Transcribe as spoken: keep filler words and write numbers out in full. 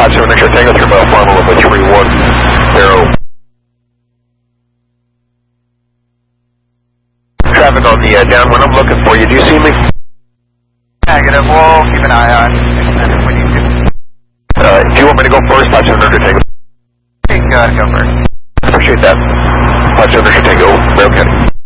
five seven X-ray Tango, three mile final number three one zero. Traffic on the uh, downwind, I'm looking for you. Do you see me? Negative, we'll keep an eye on extend if we need to. Uh, do you want me to go first? five seven X-ray Tango. Take, uh, go first. Appreciate that. five seven X-ray Tango, okay.